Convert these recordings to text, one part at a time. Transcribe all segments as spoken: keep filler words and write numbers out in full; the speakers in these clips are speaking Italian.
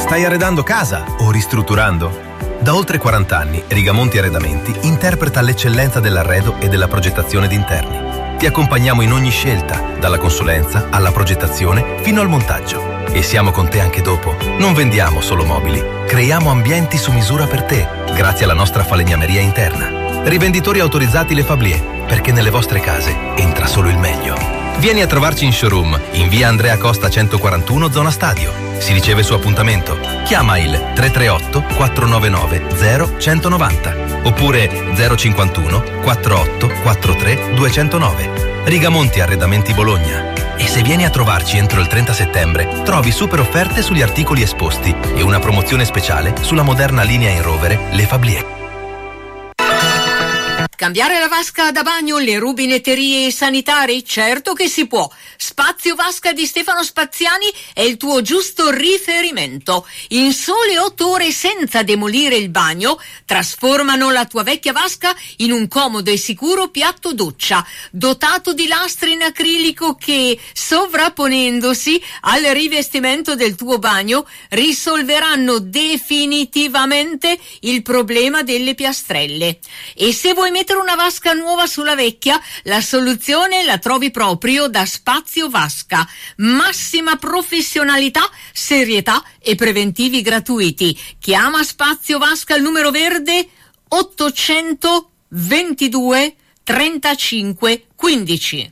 Stai arredando casa o ristrutturando? Da oltre quaranta anni, Rigamonti Arredamenti interpreta l'eccellenza dell'arredo e della progettazione d'interni. Ti accompagniamo in ogni scelta, dalla consulenza alla progettazione fino al montaggio. E siamo con te anche dopo. Non vendiamo solo mobili, creiamo ambienti su misura per te, grazie alla nostra falegnameria interna. Rivenditori autorizzati Le Fablier, perché nelle vostre case entra solo il meglio. Vieni a trovarci in showroom, in via Andrea Costa centoquarantuno, zona Stadio. Si riceve su appuntamento. Chiama il tre tre otto quattro nove nove zero uno nove zero oppure zero cinquantuno quarantotto quarantatré duecentonove. Rigamonti Arredamenti Bologna. E se vieni a trovarci entro il trenta settembre, trovi super offerte sugli articoli esposti e una promozione speciale sulla moderna linea in rovere Le Fablier. Cambiare la vasca da bagno, le rubinetterie e i sanitari? Certo che si può. Spazio Vasca di Stefano Spaziani è il tuo giusto riferimento. In sole otto ore, senza demolire il bagno, trasformano la tua vecchia vasca in un comodo e sicuro piatto doccia, dotato di lastre in acrilico che, sovrapponendosi al rivestimento del tuo bagno, risolveranno definitivamente il problema delle piastrelle. E se vuoi mettere una vasca nuova sulla vecchia, la soluzione la trovi proprio da Spazio Vasca. Massima professionalità, serietà e preventivi gratuiti. Chiama Spazio Vasca al numero verde ottocentoventidue trentacinque quindici.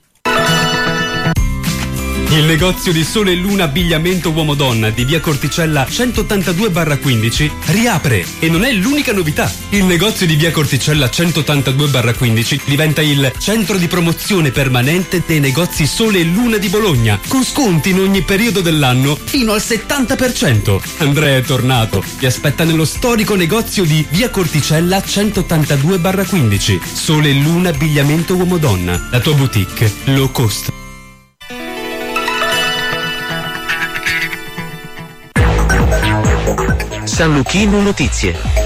Il negozio di Sole e Luna Abbigliamento Uomo-Donna di via Corticella centottantadue quindici riapre e non è l'unica novità. Il negozio di via Corticella centottantadue quindici diventa il centro di promozione permanente dei negozi Sole e Luna di Bologna, con sconti in ogni periodo dell'anno fino al settanta per cento. Andrea è tornato, vi aspetta nello storico negozio di via Corticella centottantadue quindici. Sole e Luna Abbigliamento Uomo-Donna, la tua boutique low cost. San Luchino Notizie.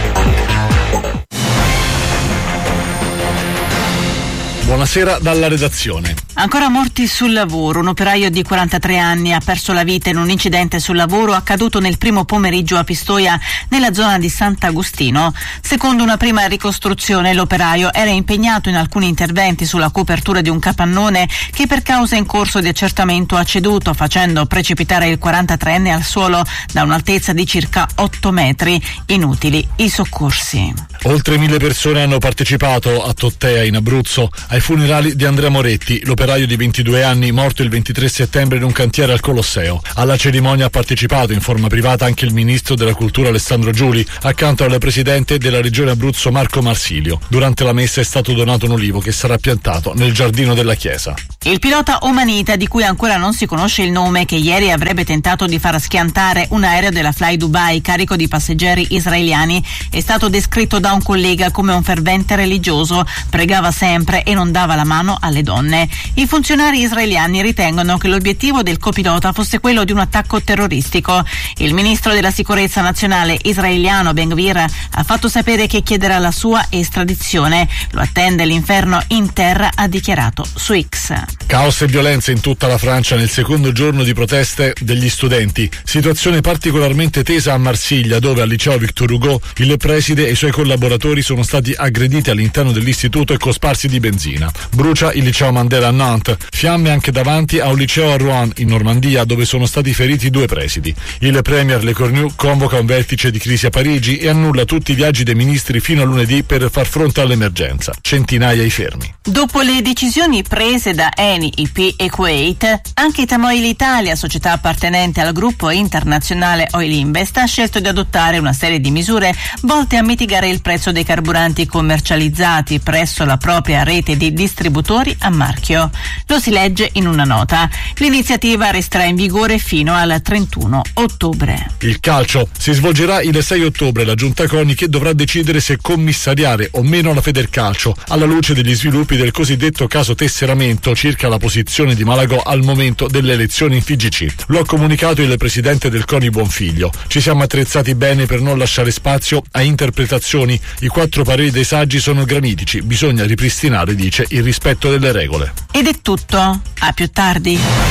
Buonasera dalla redazione. Ancora morti sul lavoro. Un operaio di quarantatré anni ha perso la vita in un incidente sul lavoro accaduto nel primo pomeriggio a Pistoia, nella zona di Sant'Agostino. Secondo una prima ricostruzione, l'operaio era impegnato in alcuni interventi sulla copertura di un capannone che per causa in corso di accertamento ha ceduto, facendo precipitare il quarantatreenne al suolo da un'altezza di circa otto metri. Inutili i soccorsi. Oltre mille persone hanno partecipato a Tottea, in Abruzzo, ai funerali di Andrea Moretti, l'operaio di ventidue anni morto il ventitré settembre in un cantiere al Colosseo. Alla cerimonia ha partecipato in forma privata anche il ministro della cultura Alessandro Giuli, accanto al presidente della regione Abruzzo Marco Marsilio. Durante la messa è stato donato un ulivo che sarà piantato nel giardino della chiesa. Il pilota omanita, di cui ancora non si conosce il nome, che ieri avrebbe tentato di far schiantare un aereo della Fly Dubai carico di passeggeri israeliani, è stato descritto da un collega come un fervente religioso, pregava sempre e non dava la mano alle donne. I funzionari israeliani ritengono che l'obiettivo del copilota fosse quello di un attacco terroristico. Il ministro della sicurezza nazionale israeliano Ben Gvir ha fatto sapere che chiederà la sua estradizione. Lo attende l'inferno in terra, ha dichiarato su X. Caos e violenza in tutta la Francia nel secondo giorno di proteste degli studenti. Situazione particolarmente tesa a Marsiglia, dove al liceo Victor Hugo il preside e i suoi collaboratori sono stati aggrediti all'interno dell'istituto e cosparsi di benzina. Brucia il liceo Mandela a Nantes, fiamme anche davanti a un liceo a Rouen in Normandia, dove sono stati feriti due presidi. Il premier Le Cornu convoca un vertice di crisi a Parigi e annulla tutti i viaggi dei ministri fino a lunedì per far fronte all'emergenza. Centinaia i fermi. Dopo le decisioni prese da Eni, I P e Kuwait, anche Tamoil Italia, società appartenente al gruppo internazionale Oil Invest, ha scelto di adottare una serie di misure volte a mitigare il prezzo dei carburanti commercializzati presso la propria rete di distributori a marchio. Lo si legge in una nota. L'iniziativa resterà in vigore fino al trentuno ottobre. Il calcio. Si svolgerà il sei ottobre la giunta CONI, che dovrà decidere se commissariare o meno la Federcalcio, alla luce degli sviluppi del cosiddetto caso tesseramento circa la posizione di Malagò al momento delle elezioni in F I G C. Lo ha comunicato il presidente del CONI Buonfiglio. Ci siamo attrezzati bene per non lasciare spazio a interpretazioni. I quattro pareri dei saggi sono granitici. Bisogna ripristinare, dice, il rispetto delle regole. Ed è tutto. A più tardi.